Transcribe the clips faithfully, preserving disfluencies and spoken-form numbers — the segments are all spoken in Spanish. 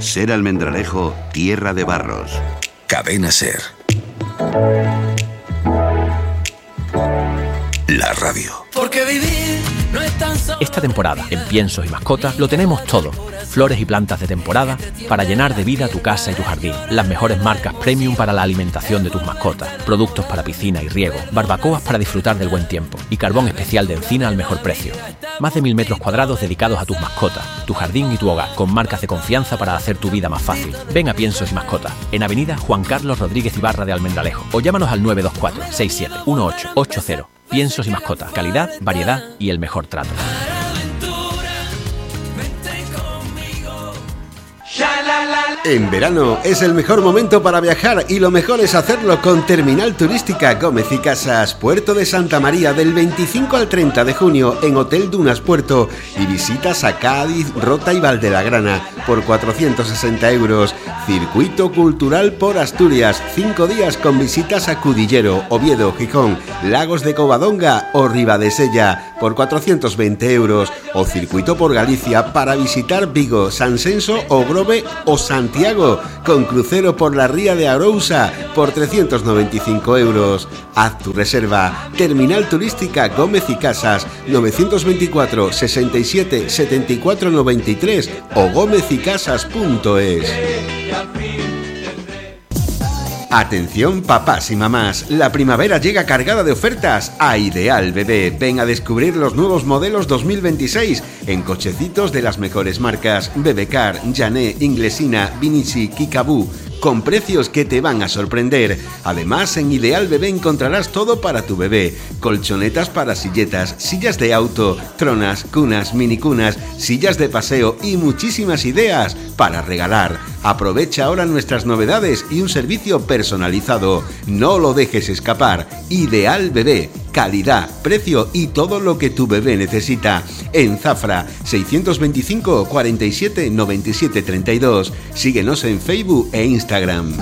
Ser Almendralejo, tierra de barros. Cadena Ser. La radio. Porque vivir no es tan solo... Esta temporada, en Piensos y Mascotas, lo tenemos todo. Flores y plantas de temporada para llenar de vida tu casa y tu jardín. Las mejores marcas premium para la alimentación de tus mascotas. Productos para piscina y riego. Barbacoas para disfrutar del buen tiempo. Y carbón especial de encina al mejor precio. Más de mil metros cuadrados dedicados a tus mascotas, tu jardín y tu hogar, con marcas de confianza para hacer tu vida más fácil. Ven a Piensos y Mascotas, en Avenida Juan Carlos Rodríguez Ibarra de Almendralejo. O llámanos al nueve dos cuatro, seis siete uno ocho ocho cero. Piensos y Mascotas. Calidad, variedad y el mejor trato. En verano es el mejor momento para viajar y lo mejor es hacerlo con Terminal Turística Gómez y Casas, Puerto de Santa María, del veinticinco al treinta de junio en Hotel Dunas Puerto, y visitas a Cádiz, Rota y Valdelagrana por cuatrocientos sesenta euros. Circuito Cultural por Asturias, cinco días con visitas a Cudillero, Oviedo, Gijón, Lagos de Covadonga o Ribadesella por cuatrocientos veinte euros. O Circuito por Galicia para visitar Vigo, Sansenso o Grove o Santiago, con crucero por la Ría de Arousa por trescientos noventa y cinco euros. Haz tu reserva. Terminal Turística Gómez y Casas, novecientos veinticuatro, sesenta y siete, setenta y cuatro noventa y tres o gómez y casas punto es. Atención papás y mamás, la primavera llega cargada de ofertas a Ideal Bebé. Ven a descubrir los nuevos modelos dos mil veintiséis en cochecitos de las mejores marcas: Bebecar, Jané, Inglesina, Vinici, Kikaboo, con precios que te van a sorprender. Además, en Ideal Bebé encontrarás todo para tu bebé: colchonetas para silletas, sillas de auto, tronas, cunas, minicunas, sillas de paseo y muchísimas ideas para regalar. Aprovecha ahora nuestras novedades y un servicio personalizado. No lo dejes escapar. Ideal Bebé. Calidad, precio y todo lo que tu bebé necesita. En Zafra, seiscientos veinticinco, cuarenta y siete, noventa y siete, treinta y dos. Síguenos en Facebook e Instagram.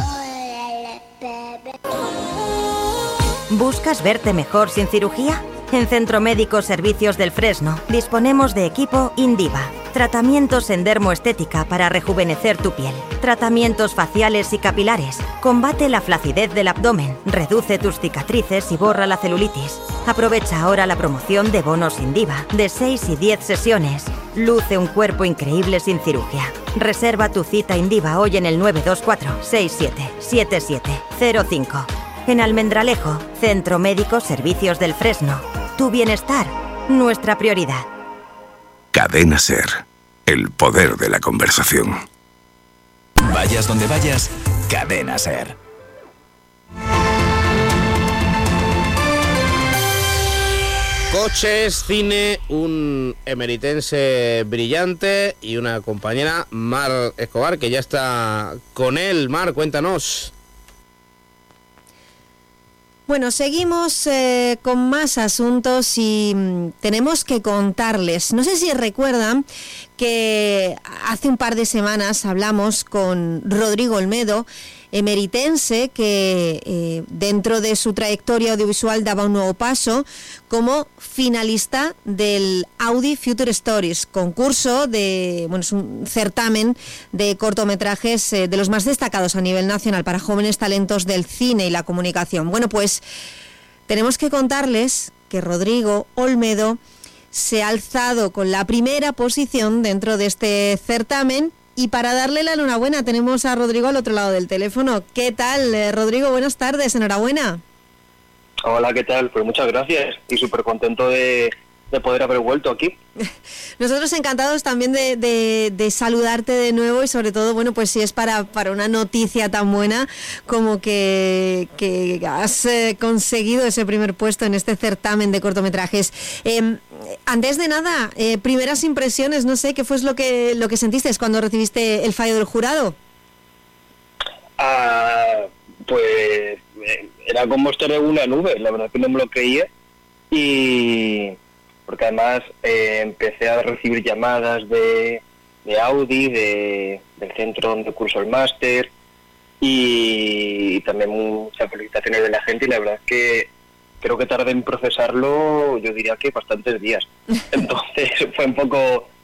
¿Buscas verte mejor sin cirugía? En Centro Médico Servicios del Fresno disponemos de equipo Indiva. Tratamientos en dermoestética para rejuvenecer tu piel. Tratamientos faciales y capilares. Combate la flacidez del abdomen. Reduce tus cicatrices y borra la celulitis. Aprovecha ahora la promoción de bonos Indiva de seis y diez sesiones. Luce un cuerpo increíble sin cirugía. Reserva tu cita Indiva hoy en el nueve dos cuatro, seis siete, siete siete cero cinco. En Almendralejo, Centro Médico Servicios del Fresno. Tu bienestar, nuestra prioridad. Cadena Ser. El poder de la conversación. Vayas donde vayas, Cadena Ser. Coches, cine, un emeritense brillante y una compañera, Mar Escobar, que ya está con él. Mar, cuéntanos. Bueno, seguimos eh, con más asuntos y mm, tenemos que contarles. No sé si recuerdan que hace un par de semanas hablamos con Rodrigo Olmedo, emeritense, que eh, dentro de su trayectoria audiovisual daba un nuevo paso como finalista del Audi Future Stories, concurso de, bueno, es un certamen de cortometrajes eh, de los más destacados a nivel nacional para jóvenes talentos del cine y la comunicación. Bueno, pues tenemos que contarles que Rodrigo Olmedo se ha alzado con la primera posición dentro de este certamen. Y para darle la enhorabuena tenemos a Rodrigo al otro lado del teléfono. ¿Qué tal, eh, Rodrigo? Buenas tardes, enhorabuena. Hola, ¿qué tal? Pues muchas gracias y súper contento de, de poder haber vuelto aquí. Nosotros encantados también de, de, de saludarte de nuevo y sobre todo, bueno, pues si es para, para una noticia tan buena como que, que has eh, conseguido ese primer puesto en este certamen de cortometrajes. Eh, antes de nada, eh, primeras impresiones, no sé, ¿qué fue lo que, lo que sentiste cuando recibiste el fallo del jurado? Ah, pues eh, era como estar en una nube, la verdad que no me lo creía y... porque además eh, empecé a recibir llamadas de, de Audi, de, del centro donde curso el máster y, y también muchas felicitaciones de la gente y la verdad es que creo que tardé en procesarlo, yo diría que bastantes días. Entonces fue un poco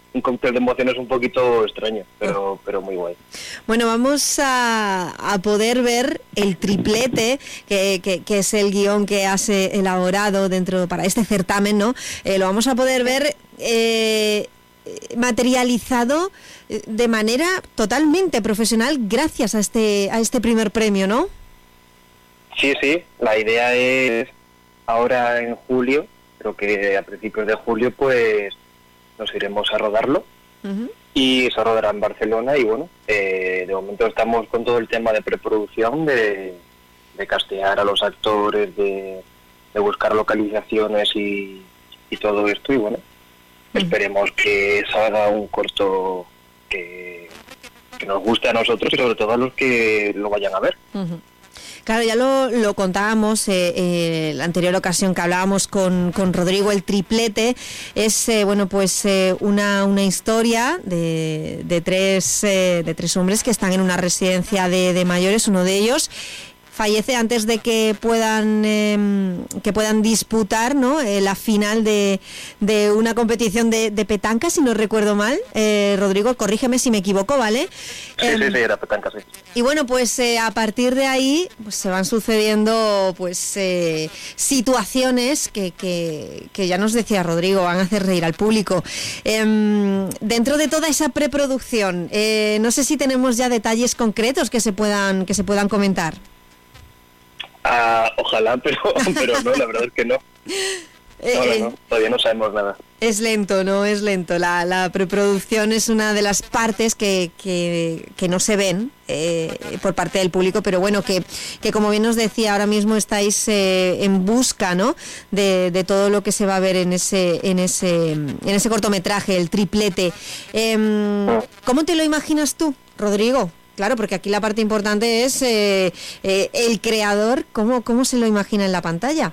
un cóctel de emociones un poquito extraño, pero, pero muy guay. Bueno, vamos a, a poder ver el triplete, que, que, que es el guión que has elaborado dentro para este certamen, ¿no? Eh, lo vamos a poder ver eh, materializado de manera totalmente profesional gracias a este, a este primer premio, ¿no? Sí, sí, la idea es ahora en julio, creo que a principios de julio, pues nos iremos a rodarlo. Uh-huh. Y se rodará en Barcelona y bueno, eh, de momento estamos con todo el tema de preproducción, de, de castear a los actores, de, de buscar localizaciones y, y todo esto y bueno, uh-huh. esperemos que salga un corto que, que nos guste a nosotros y sobre todo a los que lo vayan a ver. Uh-huh. Claro, ya lo, lo contábamos eh, eh, la anterior ocasión que hablábamos con, con Rodrigo, el triplete es eh, bueno pues eh, una, una historia de, de tres eh, de tres hombres que están en una residencia de, de mayores. Uno de ellos fallece antes de que puedan eh, que puedan disputar, ¿no? eh, la final de, de una competición de, de petanca, si no recuerdo mal. Eh, Rodrigo, corrígeme si me equivoco, ¿vale? Sí, eh, sí, sí, era petanca, sí. Y bueno, pues eh, a partir de ahí pues, se van sucediendo pues eh, situaciones que, que, que ya nos decía Rodrigo, van a hacer reír al público. Eh, dentro de toda esa preproducción, eh, no sé si tenemos ya detalles concretos que se puedan que se puedan comentar. Ah, ojalá, pero, pero no, la verdad es que no. No, no, no, todavía no sabemos nada. Es lento, ¿no? Es lento. La, la preproducción es una de las partes que, que, que no se ven eh, por parte del público, pero bueno, que, que como bien nos decía, ahora mismo estáis eh, en busca, ¿no? De, de todo lo que se va a ver en ese, en ese, en ese cortometraje, el triplete. Eh, ¿Cómo te lo imaginas tú, Rodrigo? Claro, porque aquí la parte importante es eh, eh, el creador, ¿cómo, cómo se lo imagina en la pantalla?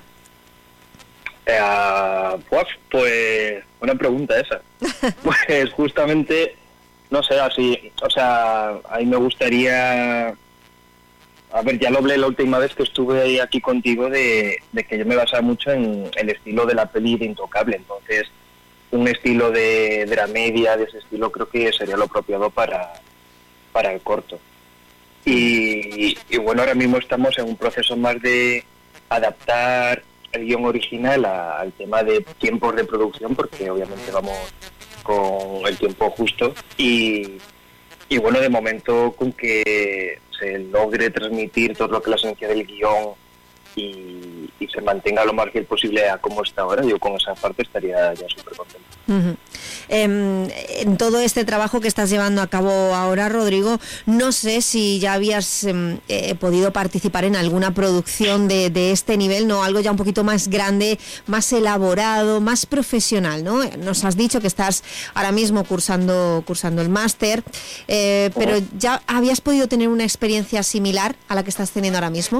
Uh, pues, pues, buena pregunta esa. Pues justamente, no sé, así, o sea, a mí me gustaría, a ver, ya lo hablé la última vez que estuve aquí contigo de, de que yo me basaba mucho en el estilo de la peli de Intocable, entonces un estilo de, de la media, de ese estilo creo que sería lo apropiado para... para el corto. Y, y bueno, ahora mismo estamos en un proceso más de adaptar el guión original a, al tema de tiempos de producción, porque obviamente vamos con el tiempo justo y, y bueno, de momento con que se logre transmitir todo lo que es la esencia del guión y, y se mantenga lo más fiel posible a cómo está ahora, yo con esa parte estaría ya súper contento. Uh-huh. Eh, en todo este trabajo que estás llevando a cabo ahora, Rodrigo, no sé si ya habías eh, eh, podido participar en alguna producción de, de este nivel, ¿no? Algo ya un poquito más grande, más elaborado, más profesional, ¿no? Nos has dicho que estás ahora mismo cursando, cursando el máster, eh, uh-huh. pero ¿ya habías podido tener una experiencia similar a la que estás teniendo ahora mismo?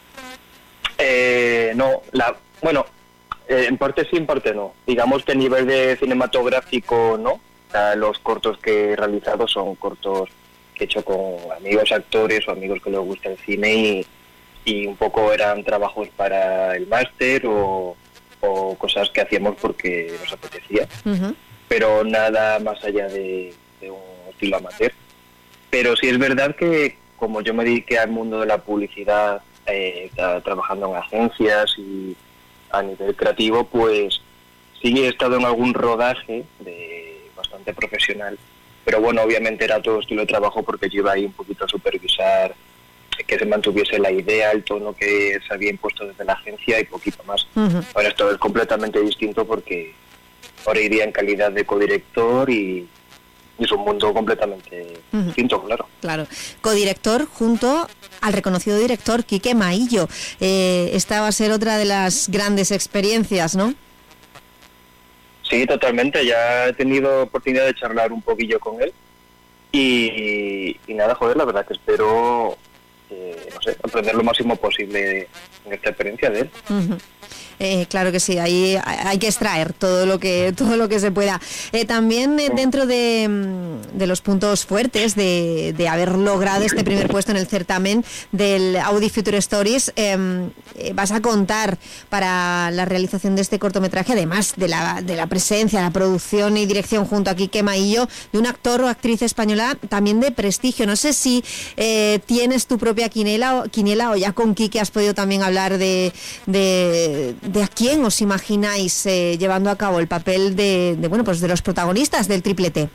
Eh, no, la, bueno... Eh, en parte sí, en parte no. Digamos que a nivel de cinematográfico no. O sea, los cortos que he realizado son cortos que he hecho con amigos actores o amigos que les gusta el cine y, y un poco eran trabajos para el máster o, o cosas que hacíamos porque nos apetecía. Uh-huh. Pero nada más allá de, de un estilo amateur. Pero sí es verdad que como yo me dediqué al mundo de la publicidad, eh, trabajando en agencias y a nivel creativo, pues sí he estado en algún rodaje de bastante profesional, pero bueno, obviamente era todo estilo de trabajo porque yo iba ahí un poquito a supervisar que se mantuviese la idea, el tono que se había impuesto desde la agencia y poquito más. Uh-huh. Ahora esto es completamente distinto porque ahora iría en calidad de codirector y es un mundo completamente uh-huh. distinto, claro. Claro. Codirector junto al reconocido director Quique Maillo. Eh, esta va a ser otra de las grandes experiencias, ¿no? Sí, totalmente. Ya he tenido oportunidad de charlar un poquillo con él y, y nada, joder, la verdad que espero, eh, no sé, aprender lo máximo posible en esta experiencia de él. Uh-huh. Eh, claro que sí, ahí hay que extraer todo lo que todo lo que se pueda. Eh, también eh, dentro de, de los puntos fuertes de, de haber logrado este primer puesto en el certamen del Audi Future Stories, eh, eh, vas a contar para la realización de este cortometraje, además de la, de la presencia, la producción y dirección junto a Quique Maillo, de un actor o actriz española también de prestigio. No sé si eh, tienes tu propia quiniela, quiniela o ya con Quique has podido también hablar de, de, de a quién os imagináis eh, llevando a cabo el papel de, de bueno pues de los protagonistas del triplete.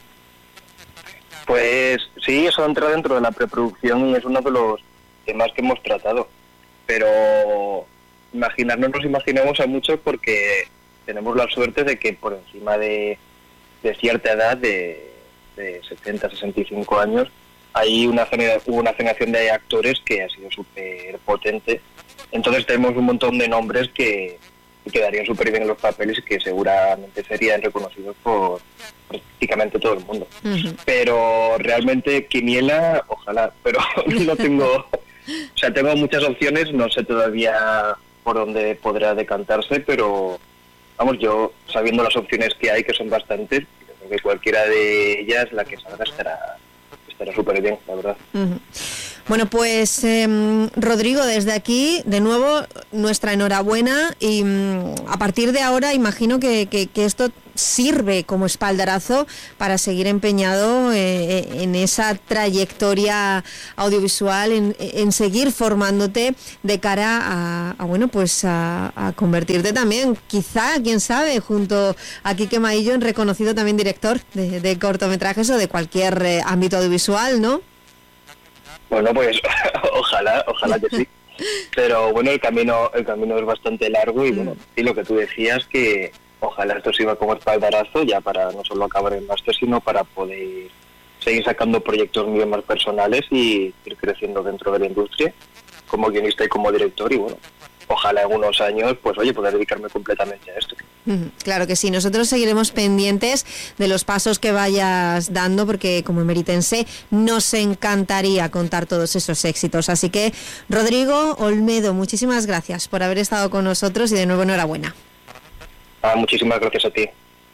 Pues sí, eso entra dentro de la preproducción y es uno de los temas que hemos tratado, pero imaginar, no nos imaginemos a muchos porque tenemos la suerte de que por encima de, de cierta edad, de, de setenta, sesenta y cinco años, hay una, hubo una generación de actores que ha sido súper potente. Entonces tenemos un montón de nombres que, que quedarían súper bien en los papeles y que seguramente serían reconocidos por prácticamente todo el mundo. Uh-huh. Pero realmente quiniela, ojalá, pero no tengo... O sea, tengo muchas opciones, no sé todavía por dónde podrá decantarse, pero vamos, yo sabiendo las opciones que hay, que son bastantes, creo que cualquiera de ellas, la que salga, estará estará súper bien, la verdad. Uh-huh. Bueno, pues eh, Rodrigo, desde aquí, de nuevo, nuestra enhorabuena y mm, a partir de ahora imagino que, que, que esto sirve como espaldarazo para seguir empeñado eh, en esa trayectoria audiovisual, en, en seguir formándote de cara a, a bueno, pues a, a convertirte también, quizá, quién sabe, junto a Quique Maillo, en reconocido también director de, de cortometrajes o de cualquier eh, ámbito audiovisual, ¿no? Bueno, pues ojalá, ojalá que sí. Pero bueno, el camino el camino es bastante largo y bueno, y lo que tú decías, que ojalá esto sirva como espaldarazo ya para no solo acabar el máster, sino para poder seguir sacando proyectos míos más personales y ir creciendo dentro de la industria como guionista y como director y bueno, ojalá en unos años, pues oye, poder dedicarme completamente a esto. Claro que sí, nosotros seguiremos pendientes de los pasos que vayas dando porque como emeritense nos encantaría contar todos esos éxitos. Así que, Rodrigo Olmedo, muchísimas gracias por haber estado con nosotros y de nuevo enhorabuena. Ah, muchísimas gracias a ti.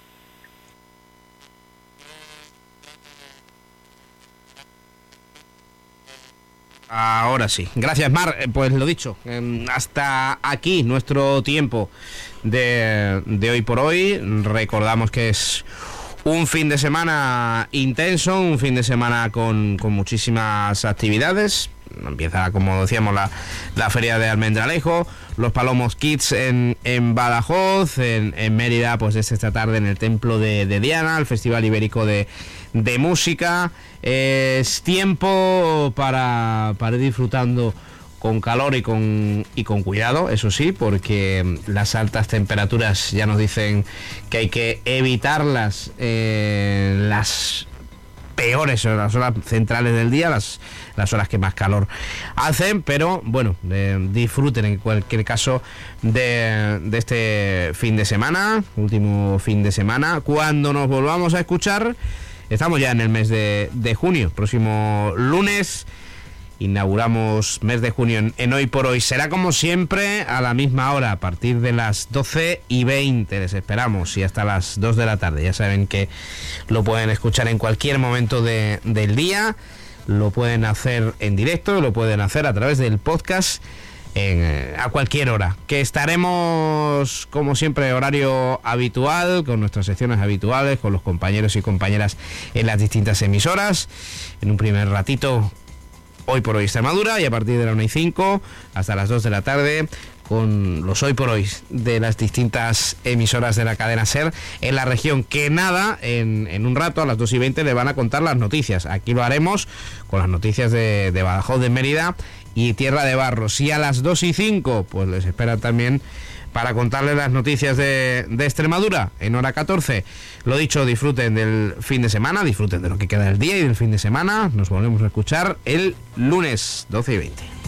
Ahora sí. Gracias, Mar. Pues lo dicho, hasta aquí nuestro tiempo de, de hoy por hoy. Recordamos que es un fin de semana intenso, un fin de semana con, con muchísimas actividades. Empieza, como decíamos, la, la feria de Almendralejo, los Palomos Kids en, en Badajoz, en, en Mérida, pues desde esta tarde en el Templo de, de Diana, el Festival Ibérico de, de Música. Es tiempo para, para ir disfrutando con calor y con, y con cuidado, eso sí, porque las altas temperaturas ya nos dicen que hay que evitarlas en las peores horas, las horas centrales del día, las, las horas que más calor hacen, pero bueno, eh, disfruten en cualquier caso de, de este fin de semana, último fin de semana. Cuando nos volvamos a escuchar, estamos ya en el mes de, de junio, próximo lunes inauguramos mes de junio en, en Hoy por Hoy. Será como siempre a la misma hora, a partir de las doce y veinte. Les esperamos y hasta las dos de la tarde. Ya saben que lo pueden escuchar en cualquier momento de, del día. Lo pueden hacer en directo, lo pueden hacer a través del podcast en, a cualquier hora. Que estaremos, como siempre, horario habitual, con nuestras secciones habituales, con los compañeros y compañeras en las distintas emisoras. En un primer ratito, Hoy por Hoy Extremadura, y a partir de la una y cinco hasta las dos de la tarde con los Hoy por Hoy de las distintas emisoras de la cadena SER en la región. Que nada, en, en un rato a las dos y veinte le van a contar las noticias. Aquí lo haremos con las noticias de, de Badajoz, de Mérida y Tierra de Barros. Y a las dos y cinco pues les esperan también para contarles las noticias de, de Extremadura en hora catorce. Lo dicho, disfruten del fin de semana, disfruten de lo que queda del día y del fin de semana. Nos volvemos a escuchar el lunes doce y veinte.